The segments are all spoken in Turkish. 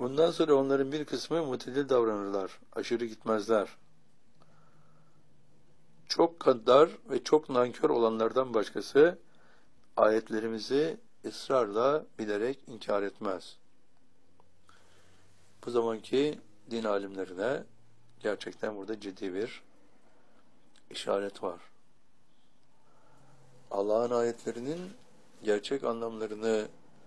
Bundan sonra onların bir kısmı mutedil davranırlar, aşırı gitmezler. Çok gaddar ve çok nankör olanlardan başkası ayetlerimizi ısrarla bilerek inkar etmez. Bu zamanki din alimlerine gerçekten burada ciddi bir işaret var. Allah'ın ayetlerinin gerçek anlamlarını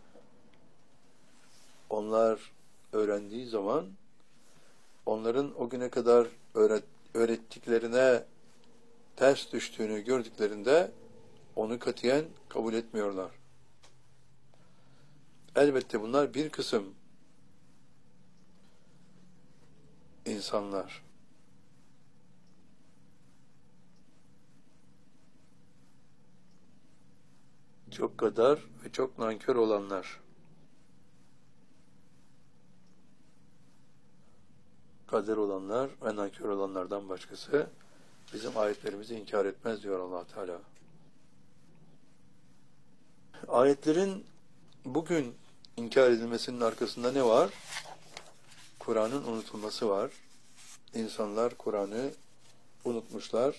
onlar öğrendiği zaman onların o güne kadar öğrettiklerine ters düştüğünü gördüklerinde onu katiyen kabul etmiyorlar. Elbette bunlar bir kısım insanlar. Çok gadar ve çok nankör olanlar. Kader olanlar ve nankör olanlardan başkası bizim ayetlerimizi inkar etmez diyor Allah Teala. Ayetlerin bugün inkar edilmesinin arkasında ne var? Kur'an'ın unutulması var. İnsanlar Kur'an'ı unutmuşlar.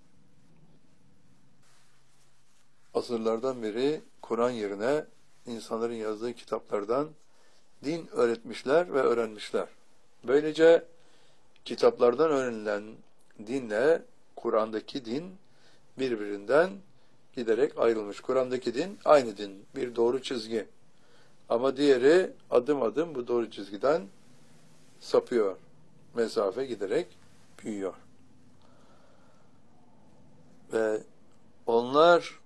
Asırlardan beri Kur'an yerine insanların yazdığı kitaplardan din öğretmişler ve öğrenmişler. Böylece kitaplardan öğrenilen dinle Kur'an'daki din birbirinden giderek ayrılmış. Kur'an'daki din aynı din, bir doğru çizgi. Ama diğeri adım adım bu doğru çizgiden sapıyor. Mesafe giderek büyüyor. Ve onlar